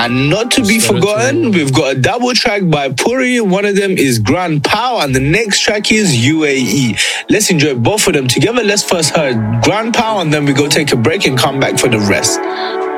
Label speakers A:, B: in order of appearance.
A: And not to be forgotten, we've got a double track by Puri. One of them is Grand Pow, and the next track is UAE. Let's enjoy both of them together. Let's first hear Grand Pow, and then we go take a break and come back for the rest.